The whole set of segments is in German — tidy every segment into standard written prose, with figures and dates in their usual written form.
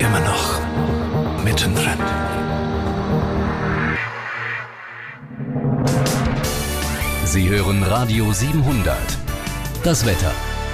immer noch mittendrin. Sie hören Radio 700. Das Wetter.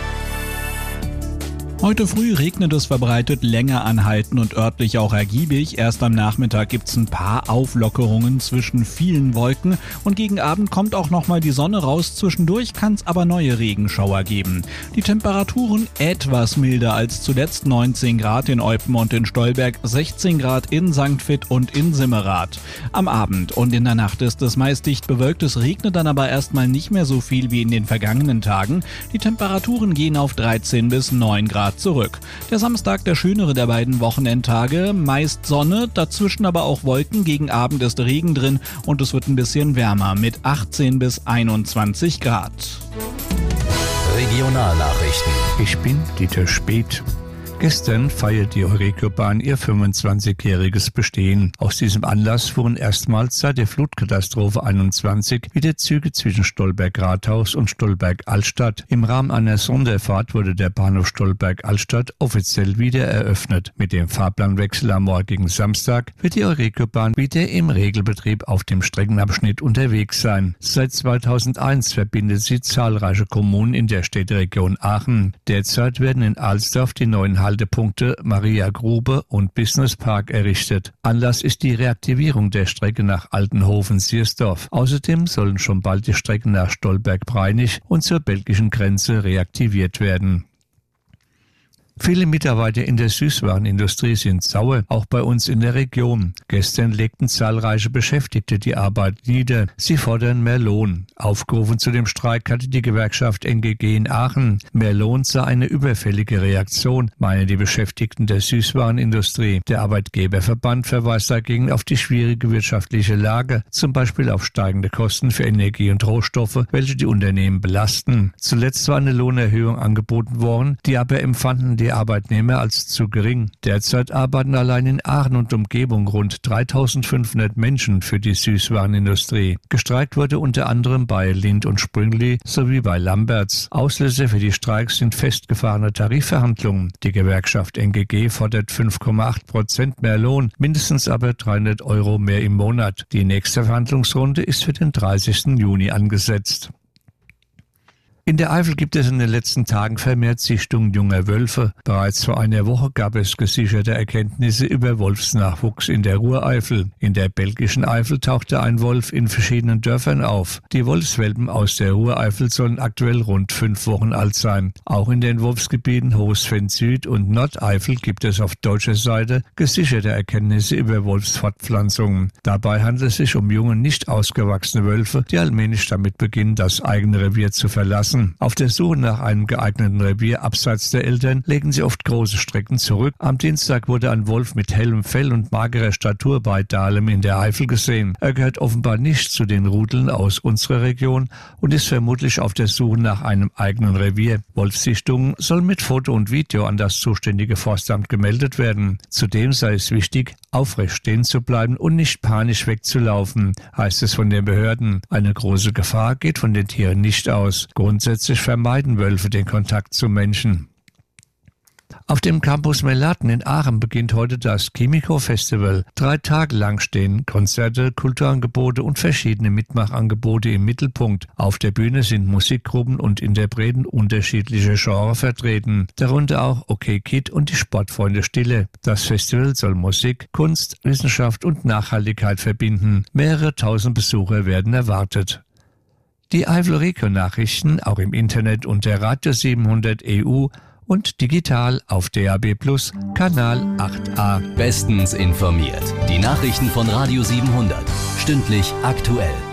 Heute früh regnet es verbreitet, länger anhalten und örtlich auch ergiebig. Erst am Nachmittag gibt's ein paar Auflockerungen zwischen vielen Wolken und gegen Abend kommt auch nochmal die Sonne raus. Zwischendurch kann's aber neue Regenschauer geben. Die Temperaturen etwas milder als zuletzt, 19 Grad in Eupen und in Stolberg, 16 Grad in St. Vith und in Simmerath. Am Abend und in der Nacht ist es meist dicht bewölkt, es regnet dann aber erstmal nicht mehr so viel wie in den vergangenen Tagen. Die Temperaturen gehen auf 13 bis 9 Grad zurück. Der Samstag der schönere der beiden Wochenendtage, meist Sonne, dazwischen aber auch Wolken, gegen Abend ist Regen drin und es wird ein bisschen wärmer mit 18 bis 21 Grad. Regionalnachrichten. Ich bin Dieter Speth. Gestern feiert die Euregiobahn ihr 25-jähriges Bestehen. Aus diesem Anlass fuhren erstmals seit der Flutkatastrophe 21 wieder Züge zwischen Stolberg-Rathaus und Stolberg-Altstadt. Im Rahmen einer Sonderfahrt wurde der Bahnhof Stolberg-Altstadt offiziell wieder eröffnet. Mit dem Fahrplanwechsel am morgigen Samstag wird die Euregiobahn wieder im Regelbetrieb auf dem Streckenabschnitt unterwegs sein. Seit 2001 verbindet sie zahlreiche Kommunen in der Städteregion Aachen. Derzeit werden in Alsdorf die neuen Haltepunkte Maria Grube und Business Park errichtet. Anlass ist die Reaktivierung der Strecke nach Altenhofen-Siersdorf. Außerdem sollen schon bald die Strecken nach Stolberg-Breinig und zur belgischen Grenze reaktiviert werden. Viele Mitarbeiter in der Süßwarenindustrie sind sauer, auch bei uns in der Region. Gestern legten zahlreiche Beschäftigte die Arbeit nieder. Sie fordern mehr Lohn. Aufgerufen zu dem Streik hatte die Gewerkschaft NGG in Aachen. Mehr Lohn sei eine überfällige Reaktion, meinen die Beschäftigten der Süßwarenindustrie. Der Arbeitgeberverband verweist dagegen auf die schwierige wirtschaftliche Lage, zum Beispiel auf steigende Kosten für Energie und Rohstoffe, welche die Unternehmen belasten. Zuletzt war eine Lohnerhöhung angeboten worden, die aber empfanden die Arbeitnehmer als zu gering. Derzeit arbeiten allein in Aachen und Umgebung rund 3.500 Menschen für die Süßwarenindustrie. Gestreikt wurde unter anderem bei Lindt und Sprüngli sowie bei Lamberts. Auslöser für die Streiks sind festgefahrene Tarifverhandlungen. Die Gewerkschaft NGG fordert 5,8% mehr Lohn, mindestens aber 300 € mehr im Monat. Die nächste Verhandlungsrunde ist für den 30. Juni angesetzt. In der Eifel gibt es in den letzten Tagen vermehrt Sichtungen junger Wölfe. Bereits vor einer Woche gab es gesicherte Erkenntnisse über Wolfsnachwuchs in der Ruhreifel. In der belgischen Eifel tauchte ein Wolf in verschiedenen Dörfern auf. Die Wolfswelpen aus der Ruhreifel sollen aktuell rund 5 Wochen alt sein. Auch in den Wolfsgebieten Hochsven Süd und Nordeifel gibt es auf deutscher Seite gesicherte Erkenntnisse über Wolfsfortpflanzungen. Dabei handelt es sich um junge, nicht ausgewachsene Wölfe, die allmählich damit beginnen, das eigene Revier zu verlassen. Auf der Suche nach einem geeigneten Revier abseits der Eltern legen sie oft große Strecken zurück. Am Dienstag wurde ein Wolf mit hellem Fell und magerer Statur bei Dahlem in der Eifel gesehen. Er gehört offenbar nicht zu den Rudeln aus unserer Region und ist vermutlich auf der Suche nach einem eigenen Revier. Wolfssichtungen sollen mit Foto und Video an das zuständige Forstamt gemeldet werden. Zudem sei es wichtig, aufrecht stehen zu bleiben und nicht panisch wegzulaufen, heißt es von den Behörden. Eine große Gefahr geht von den Tieren nicht aus. Grundsätzlich vermeiden Wölfe den Kontakt zu Menschen. Auf dem Campus Melaten in Aachen beginnt heute das Chemico Festival. 3 Tage lang stehen Konzerte, Kulturangebote und verschiedene Mitmachangebote im Mittelpunkt. Auf der Bühne sind Musikgruppen und Interpreten unterschiedlicher Genres vertreten, darunter auch OK Kid und die Sportfreunde Stille. Das Festival soll Musik, Kunst, Wissenschaft und Nachhaltigkeit verbinden. Mehrere tausend Besucher werden erwartet. Die Eifel-Region-Nachrichten auch im Internet unter Radio 700 EU und digital auf DAB+ Kanal 8a. Bestens informiert. Die Nachrichten von Radio 700. Stündlich aktuell.